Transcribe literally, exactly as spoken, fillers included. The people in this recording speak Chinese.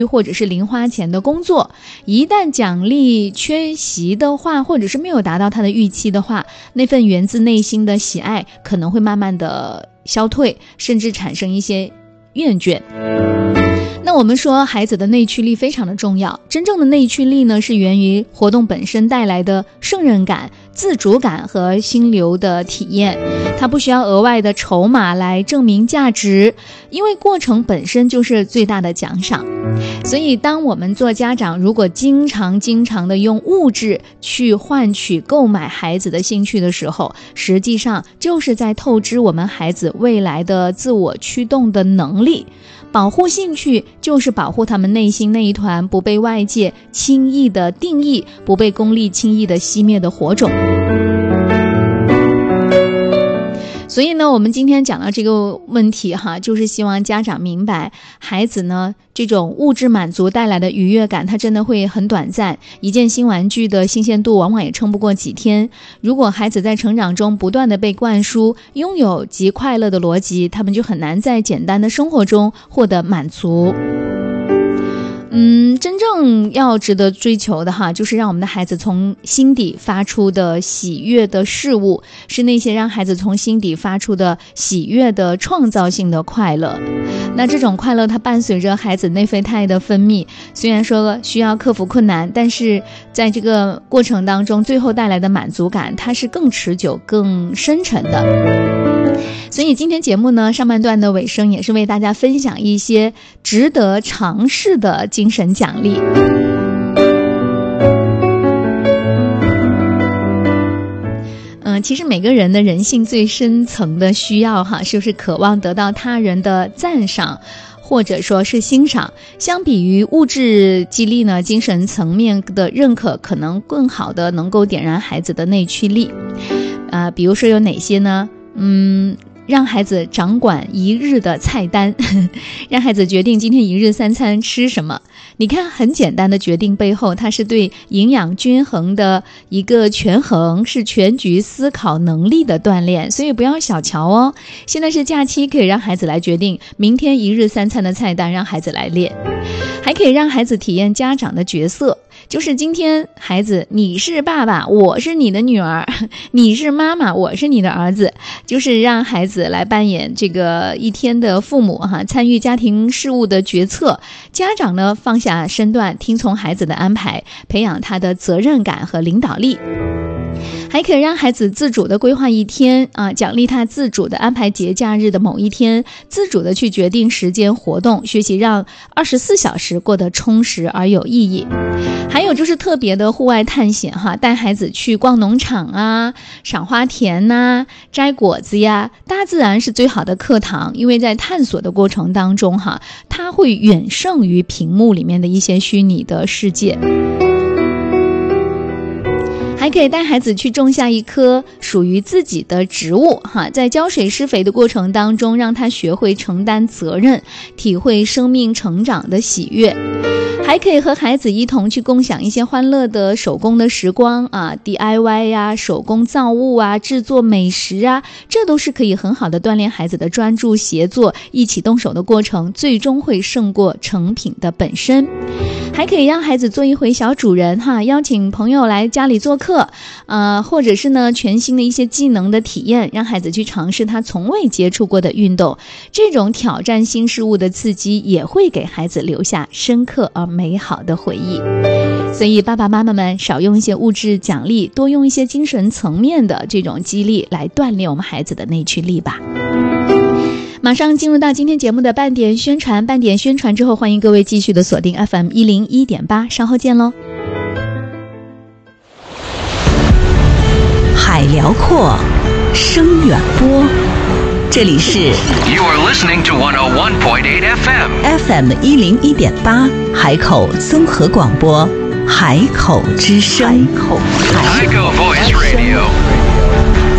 或者是零花钱的工作，一旦奖励缺席的话，或者是没有达到他的预期的话，那份源自内心的喜爱可能会慢慢的消退，甚至产生一些厌倦。那我们说孩子的内驱力非常的重要，真正的内驱力呢，是源于活动本身带来的胜任感、自主感和心流的体验，它不需要额外的筹码来证明价值，因为过程本身就是最大的奖赏。所以当我们做家长，如果经常经常的用物质去换取购买孩子的兴趣的时候，实际上就是在透支我们孩子未来的自我驱动的能力。保护兴趣就是保护他们内心那一团不被外界轻易的定义、不被功利轻易的熄灭的火种。所以呢，我们今天讲到这个问题哈，就是希望家长明白，孩子呢这种物质满足带来的愉悦感，它真的会很短暂，一件新玩具的新鲜度往往也撑不过几天。如果孩子在成长中不断的被灌输拥有即快乐的逻辑，他们就很难在简单的生活中获得满足。嗯，真正要值得追求的哈，就是让我们的孩子从心底发出的喜悦的事物，是那些让孩子从心底发出的喜悦的创造性的快乐。那这种快乐它伴随着孩子内啡肽的分泌，虽然说需要克服困难，但是在这个过程当中最后带来的满足感，它是更持久更深沉的。所以今天节目呢，上半段的尾声也是为大家分享一些值得尝试的精神奖励。嗯，其实每个人的人性最深层的需要哈，是不是渴望得到他人的赞赏或者说是欣赏？相比于物质激励呢，精神层面的认可可能更好的能够点燃孩子的内驱力。啊、呃，比如说有哪些呢？嗯，让孩子掌管一日的菜单，让孩子决定今天一日三餐吃什么。你看，很简单的决定背后，它是对营养均衡的一个权衡，是全局思考能力的锻炼，所以不要小瞧哦。现在是假期，可以让孩子来决定明天一日三餐的菜单，让孩子来练，还可以让孩子体验家长的角色。就是今天孩子，你是爸爸，我是你的女儿，你是妈妈，我是你的儿子，就是让孩子来扮演这个一天的父母哈，参与家庭事务的决策。家长呢，放下身段，听从孩子的安排，培养他的责任感和领导力。还可以让孩子自主的规划一天啊，奖励他自主的安排节假日的某一天，自主的去决定时间活动，学习让二十四小时过得充实而有意义。还有就是特别的户外探险哈，带孩子去逛农场啊，赏花田呐、啊，摘果子呀，大自然是最好的课堂，因为在探索的过程当中哈，它会远胜于屏幕里面的一些虚拟的世界。还可以带孩子去种下一棵属于自己的植物哈，在浇水施肥的过程当中，让他学会承担责任，体会生命成长的喜悦。还可以和孩子一同去共享一些欢乐的手工的时光啊 ，D I Y 呀、手工造物啊、制作美食啊，这都是可以很好的锻炼孩子的专注协作，一起动手的过程，最终会胜过成品的本身。还可以让孩子做一回小主人哈，邀请朋友来家里做客，呃，或者是呢全新的一些技能的体验，让孩子去尝试他从未接触过的运动。这种挑战新事物的刺激，也会给孩子留下深刻而美好的回忆。所以爸爸妈妈们少用一些物质奖励，多用一些精神层面的这种激励来锻炼我们孩子的内驱力吧。马上进入到今天节目的半点宣传，半点宣传之后，欢迎各位继续的锁定 F M 一零一点八，稍后见喽。 海辽阔，声远播，这里是 You are listening to one oh one point eight F M F M 一零一点八海口综合广播，海口之声， 海口 Voice Radio。